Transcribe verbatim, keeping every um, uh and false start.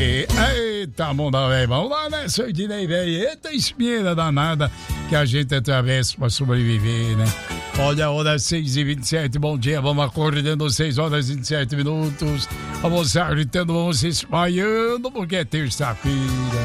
E, eita, mundo, velho. Vamos lá, né, seu Ednei, velho? Eita, espinheira danada que a gente atravessa pra sobreviver, né? Olha a hora seis e vinte e sete, bom dia, vamos acordando seis horas e vinte e sete minutos. Vamos gritando, vamos se espalhando, porque é terça-feira.